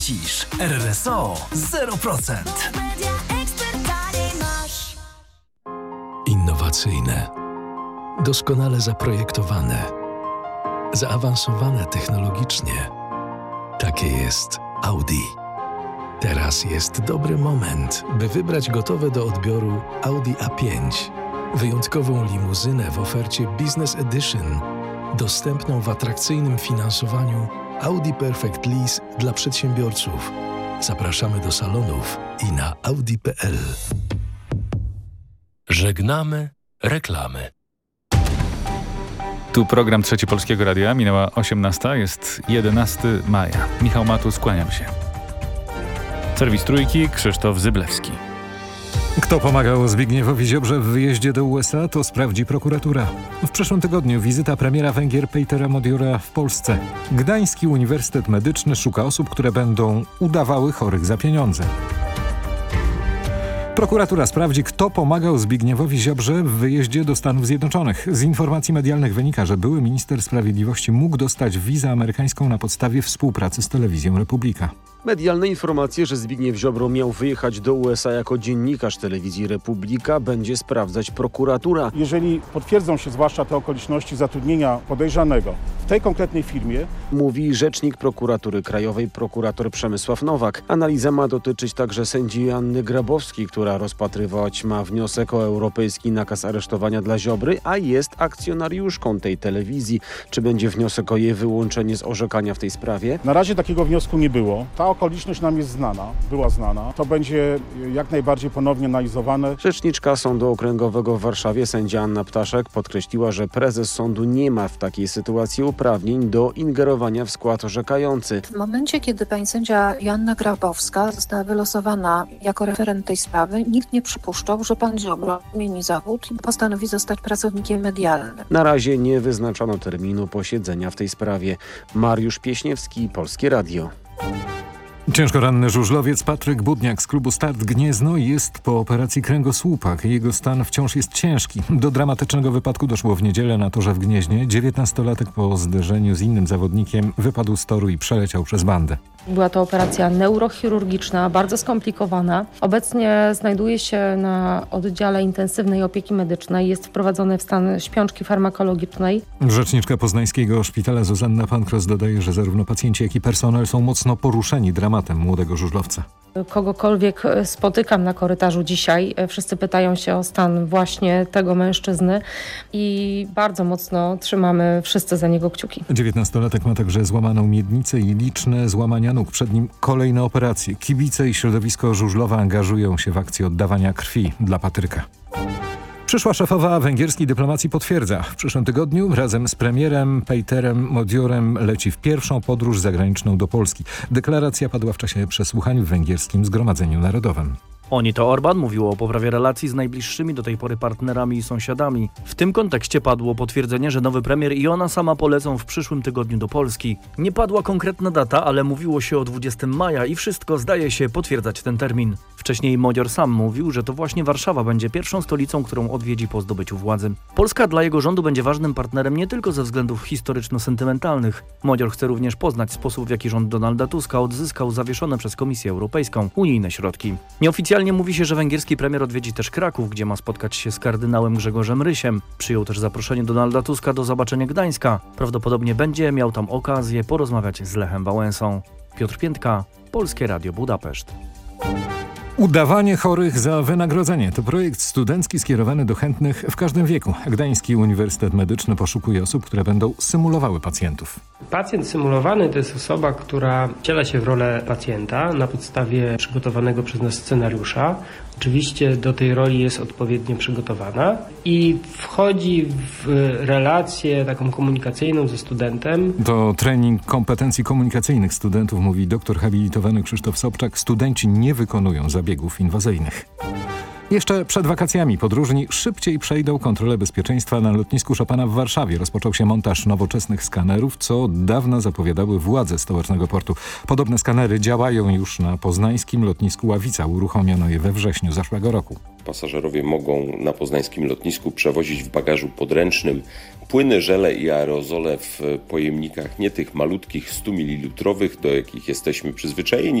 Cisz. RRSO 0%. Innowacyjne, doskonale zaprojektowane, zaawansowane technologicznie. Takie jest Audi. Teraz jest dobry moment, by wybrać gotowe do odbioru Audi A5. Wyjątkową limuzynę w ofercie Business Edition, dostępną w atrakcyjnym finansowaniu Audi Perfect Lease dla przedsiębiorców. Zapraszamy do salonów i na audi.pl. Żegnamy reklamy. Tu program Trzeci Polskiego Radia. Minęła 18, jest 11 maja. Michał Matus, kłaniam się. Serwis Trójki, Krzysztof Zyblewski. Kto pomagał Zbigniewowi Ziobrze w wyjeździe do USA, to sprawdzi prokuratura. W przyszłym tygodniu wizyta premiera Węgier Petera Modiora w Polsce. Gdański Uniwersytet Medyczny szuka osób, które będą udawały chorych za pieniądze. Prokuratura sprawdzi, kto pomagał Zbigniewowi Ziobrze w wyjeździe do Stanów Zjednoczonych. Z informacji medialnych wynika, że były minister sprawiedliwości mógł dostać wizę amerykańską na podstawie współpracy z Telewizją Republika. Medialne informacje, że Zbigniew Ziobro miał wyjechać do USA jako dziennikarz Telewizji Republika, będzie sprawdzać prokuratura. Jeżeli potwierdzą się zwłaszcza te okoliczności zatrudnienia podejrzanego w tej konkretnej firmie, mówi rzecznik prokuratury krajowej prokurator Przemysław Nowak. Analiza ma dotyczyć także sędzi Joanny Grabowskiej, która rozpatrywać ma wniosek o europejski nakaz aresztowania dla Ziobry, a jest akcjonariuszką tej telewizji. Czy będzie wniosek o jej wyłączenie z orzekania w tej sprawie? na razie takiego wniosku nie było. Ta okoliczność nam jest znana, była znana. To będzie jak najbardziej ponownie analizowane. Rzeczniczka Sądu Okręgowego w Warszawie, sędzia Anna Ptaszek, podkreśliła, że prezes sądu nie ma w takiej sytuacji uprawnień do ingerowania w skład orzekający. W momencie, kiedy pani sędzia Joanna Grabowska została wylosowana jako referent tej sprawy, nikt nie przypuszczał, że pan Ziobro zmieni zawód i postanowi zostać pracownikiem medialnym. Na razie nie wyznaczono terminu posiedzenia w tej sprawie. Mariusz Pieśniewski, Polskie Radio. Ciężko ranny żużlowiec Patryk Budniak z klubu Start Gniezno jest po operacji kręgosłupa. Jego stan wciąż jest ciężki. Do dramatycznego wypadku doszło w niedzielę na torze w Gnieźnie. 19-latek po zderzeniu z innym zawodnikiem wypadł z toru i przeleciał przez bandę. Była to operacja neurochirurgiczna, bardzo skomplikowana. Obecnie znajduje się na oddziale intensywnej opieki medycznej. Jest wprowadzony w stan śpiączki farmakologicznej. Rzeczniczka poznańskiego szpitala Zuzanna Pankros dodaje, że zarówno pacjenci, jak i personel są mocno poruszeni dramatem młodego żużlowca. Kogokolwiek spotykam na korytarzu dzisiaj, wszyscy pytają się o stan właśnie tego mężczyzny i bardzo mocno trzymamy wszyscy za niego kciuki. 19-latek ma także złamaną miednicę i liczne złamania nóg. Przed nim kolejne operacje. Kibice i środowisko żużlowe angażują się w akcję oddawania krwi dla Patryka. Przyszła szefowa węgierskiej dyplomacji potwierdza. W przyszłym tygodniu razem z premierem Peterem Modiorem leci w pierwszą podróż zagraniczną do Polski. Deklaracja padła w czasie przesłuchań w węgierskim Zgromadzeniu Narodowym. Oni to Orbán mówił o poprawie relacji z najbliższymi do tej pory partnerami i sąsiadami. W tym kontekście padło potwierdzenie, że nowy premier i ona sama polecą w przyszłym tygodniu do Polski. Nie padła konkretna data, ale mówiło się o 20 maja i wszystko zdaje się potwierdzać ten termin. Wcześniej Modior sam mówił, że to właśnie Warszawa będzie pierwszą stolicą, którą odwiedzi po zdobyciu władzy. Polska dla jego rządu będzie ważnym partnerem nie tylko ze względów historyczno-sentymentalnych. Modior chce również poznać sposób, w jaki rząd Donalda Tuska odzyskał zawieszone przez Komisję Europejską unijne środki. Nieoficjalnie mówi się, że węgierski premier odwiedzi też Kraków, gdzie ma spotkać się z kardynałem Grzegorzem Rysiem. Przyjął też zaproszenie Donalda Tuska do zobaczenia Gdańska. Prawdopodobnie będzie miał tam okazję porozmawiać z Lechem Wałęsą. Piotr Piętka, Polskie Radio Budapeszt. Udawanie chorych za wynagrodzenie to projekt studencki skierowany do chętnych w każdym wieku. Gdański Uniwersytet Medyczny poszukuje osób, które będą symulowały pacjentów. Pacjent symulowany to jest osoba, która wciela się w rolę pacjenta na podstawie przygotowanego przez nas scenariusza. Oczywiście do tej roli jest odpowiednio przygotowana i wchodzi w relację taką komunikacyjną ze studentem. To trening kompetencji komunikacyjnych studentów, mówi doktor habilitowany Krzysztof Sobczak. Studenci nie wykonują zabiegów inwazyjnych. Jeszcze przed wakacjami podróżni szybciej przejdą kontrolę bezpieczeństwa na lotnisku Chopina w Warszawie. Rozpoczął się montaż nowoczesnych skanerów, co od dawna zapowiadały władze stołecznego portu. Podobne skanery działają już na poznańskim lotnisku Ławica. Uruchomiono je we wrześniu zeszłego roku. Pasażerowie mogą na poznańskim lotnisku przewozić w bagażu podręcznym płyny, żele i aerozole w pojemnikach nie tych malutkich 100 ml, do jakich jesteśmy przyzwyczajeni,